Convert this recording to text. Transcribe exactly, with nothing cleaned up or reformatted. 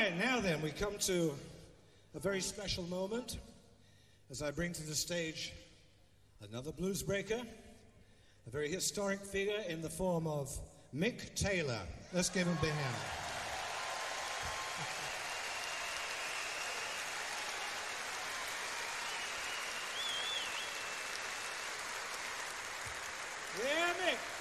right, now then, we come to a very special moment as I bring to the stage another blues breaker, a very historic figure in the form of Mick Taylor. Let's give him a big hand. Yeah, Mick.